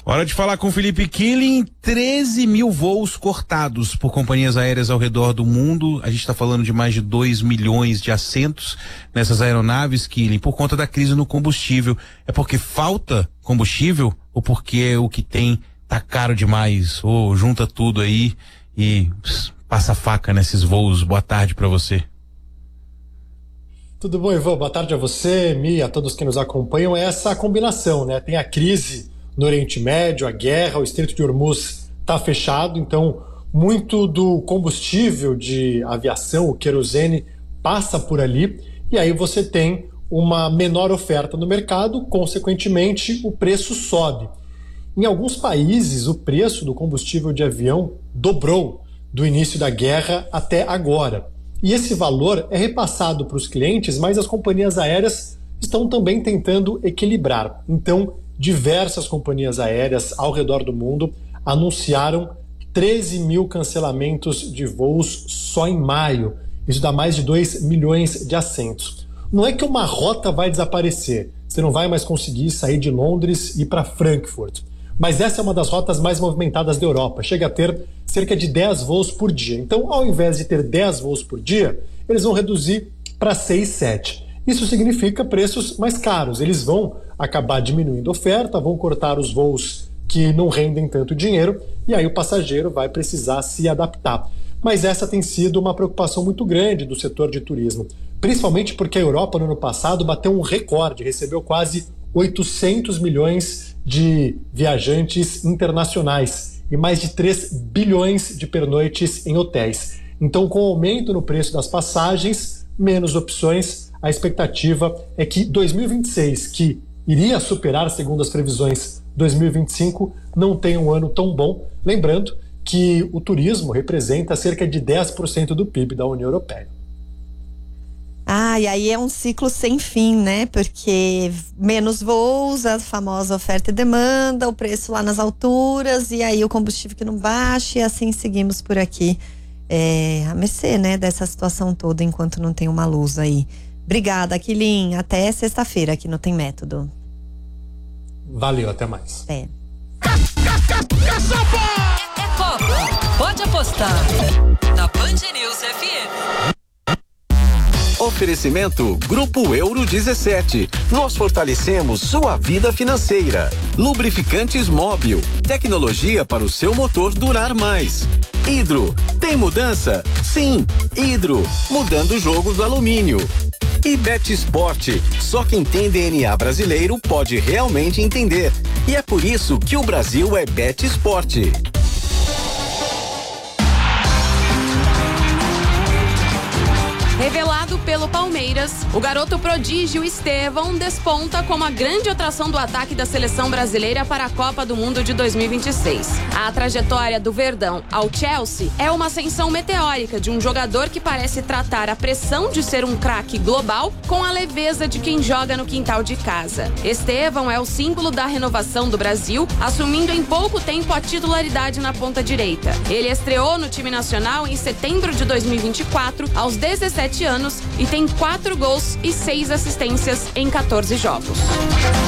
Hora de falar com o Felipe Killing. 13 mil voos cortados por companhias aéreas ao redor do mundo. A gente está falando de mais de 2 milhões de assentos nessas aeronaves, Killing, por conta da crise no combustível. É porque falta combustível ou porque o que tem tá caro demais? Ou junta tudo aí e passa a faca nesses voos? Boa tarde para você. Tudo bom, Ivan? Boa tarde a você, Mi, a todos que nos acompanham. É essa combinação, né? Tem a crise no Oriente Médio, a guerra, o Estreito de Hormuz está fechado, então muito do combustível de aviação, o querosene, passa por ali, e aí você tem uma menor oferta no mercado, consequentemente o preço sobe. Em alguns países, o preço do combustível de avião dobrou do início da guerra até agora. E esse valor é repassado para os clientes, mas as companhias aéreas estão também tentando equilibrar. Então, diversas companhias aéreas ao redor do mundo anunciaram 13 mil cancelamentos de voos só em maio. Isso dá mais de 2 milhões de assentos. Não é que uma rota vai desaparecer, você não vai mais conseguir sair de Londres e ir para Frankfurt. Mas essa é uma das rotas mais movimentadas da Europa, chega a ter cerca de 10 voos por dia. Então, ao invés de ter 10 voos por dia, eles vão reduzir para 6, 7. Isso significa preços mais caros. Eles vão acabar diminuindo a oferta, vão cortar os voos que não rendem tanto dinheiro e aí o passageiro vai precisar se adaptar. Mas essa tem sido uma preocupação muito grande do setor de turismo, principalmente porque a Europa no ano passado bateu um recorde, recebeu quase 800 milhões de viajantes internacionais e mais de 3 bilhões de pernoites em hotéis. Então, com o aumento no preço das passagens, menos opções, a expectativa é que 2026, que iria superar, segundo as previsões, 2025, não tenha um ano tão bom. Lembrando que o turismo representa cerca de 10% do PIB da União Europeia. E aí é um ciclo sem fim, né? Porque menos voos, a famosa oferta e demanda, o preço lá nas alturas, e aí o combustível que não baixa, e assim seguimos por aqui. A mercê, né, dessa situação toda, enquanto não tem uma luz aí. Obrigada, Killing. Até sexta-feira aqui no Tem Método. Valeu, até mais. É Copa. Pode apostar na Band News FM. Oferecimento Grupo Euro 17. Nós fortalecemos sua vida financeira. Lubrificantes Móbil. Tecnologia para o seu motor durar mais. Hidro. Tem mudança? Sim. Hidro. Mudando o jogo do alumínio. E Bet Sport. Só quem tem DNA brasileiro pode realmente entender. E é por isso que o Brasil é Bet Sport. Revelado pelo Palmeiras, o garoto prodígio Estevão desponta como a grande atração do ataque da seleção brasileira para a Copa do Mundo de 2026. A trajetória do Verdão ao Chelsea é uma ascensão meteórica de um jogador que parece tratar a pressão de ser um craque global com a leveza de quem joga no quintal de casa. Estevão é o símbolo da renovação do Brasil, assumindo em pouco tempo a titularidade na ponta direita. Ele estreou no time nacional em setembro de 2024, aos 17 anos, e tem 4 gols e 6 assistências em 14 jogos.